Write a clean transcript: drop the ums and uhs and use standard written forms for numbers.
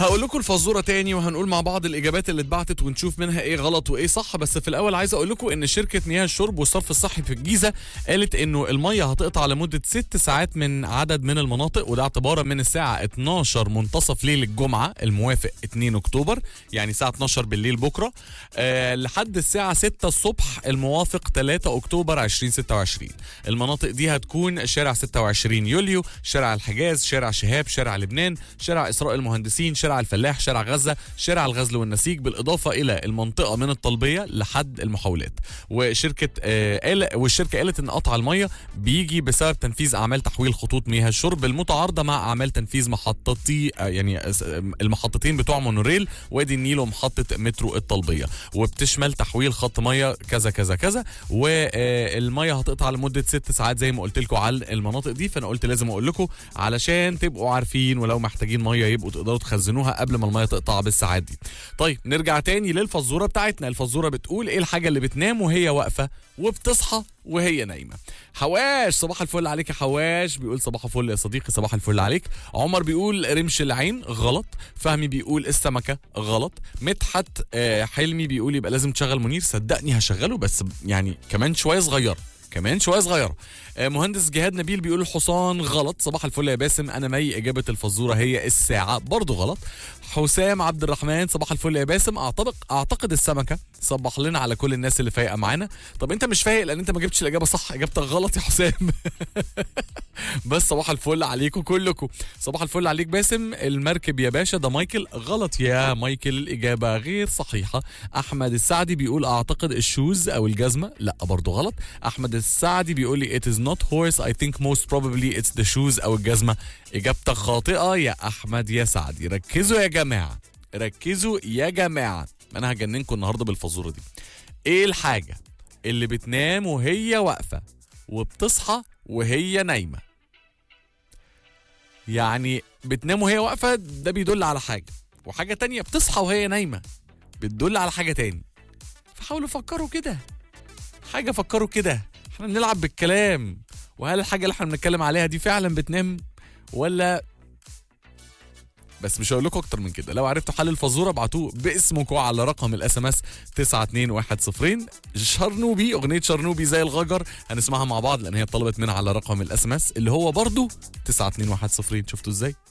هقول لكم الفزوره تاني وهنقول مع بعض الاجابات اللي اتبعتت ونشوف منها ايه غلط وايه صح. بس في الاول عايز اقول لكم ان شركه مياه الشرب والصرف الصحي في الجيزه قالت انه الميه هتقطع لمده 6 ساعات من عدد من المناطق، وده اعتبارا من الساعه 12 منتصف ليل الجمعه الموافق 2 اكتوبر، يعني الساعه 12 بالليل بكره، لحد الساعه 6 الصبح الموافق 3 اكتوبر 2026. المناطق دي هتكون شارع 26 يوليو، شارع الحجاز، شارع شهاب، شارع لبنان، شارع إسراء المهندسين، شارع الفلاح، شارع غزة، شارع الغزل والنسيج، بالإضافة إلى المنطقة من الطلبية لحد المحاولات. والشركة قالت إن قطع المية بيجي بسبب تنفيذ أعمال تحويل خطوط مياه الشرب المتعارضة مع أعمال تنفيذ المحطتين بتوع مونوريل وادي النيل ومحطة مترو الطلبية، وبتشمل تحويل خط مية كذا كذا كذا. والمية هتقطع لمدة 6 ساعات زي ما قلت لكم على المناطق دي، فأنا قلت لازم أقول لكم علشان تبقوا عارفين، ولو محتاجين ميه يبقوا تقدروا تخزنوها قبل ما الميه تقطع بالساعات دي. طيب نرجع تاني للفزوره بتاعتنا. الفزوره بتقول ايه الحاجه اللي بتنام وهي واقفه وبتصحى وهي نايمه؟ حواش صباح الفل عليك يا حواش، بيقول صباح الفل يا صديقي، صباح الفل عليك. عمر بيقول رمش العين غلط. فهمي بيقول السمكه غلط. مدحت حلمي بيقول يبقى لازم تشغل منير. صدقني هشغله بس يعني كمان شويه صغيره. مهندس جهاد نبيل بيقول الحصان غلط. صباح الفل يا باسم، انا مي. اجابه الفزوره هي الساعه، برضو غلط. حسام عبد الرحمن صباح الفل يا باسم، اعتقد السمكه. صبح لنا على كل الناس اللي فايقه معانا. طب انت مش فايق لان انت ما جبتش الاجابه صح، اجابتك غلط يا حسام. بس صباح الفل عليكم كلكم. صباح الفل عليك باسم. المركب يا باشا ده مايكل. غلط يا مايكل، الاجابه غير صحيحه. احمد السعدي بيقول اعتقد الشوز او الجزمه، لا برضو غلط. احمد السعدي بيقول لي it is not horse I think most probably it's the shoes او الجزمه. اجابتك خاطئه يا احمد يا سعدي. ركزوا يا جماعه، ركزوا يا جماعه، انا هجننكم النهارده بالفزوره دي. ايه الحاجه اللي بتنام وهي واقفه وبتصحى وهي نايمه؟ يعني بتنام وهي واقفه ده بيدل على حاجه، وحاجه تانية بتصحى وهي نايمه بتدل على حاجه تاني. فحاولوا فكروا كده، فكروا كده، احنا بنلعب بالكلام. وهل الحاجه اللي احنا بنتكلم عليها دي فعلا بتنام ولا؟ بس مش هقول لكم اكتر من كده. لو عرفتوا حل الفزوره ابعتوه باسمكم على رقم الاس ام اس 92110. شرنوبي، اغنيه شرنوبي زي الغجر هنسمعها مع بعض لان هي طلبت منها على رقم الاس ام اس اللي هو برضو 92110. شفتوا ازاي؟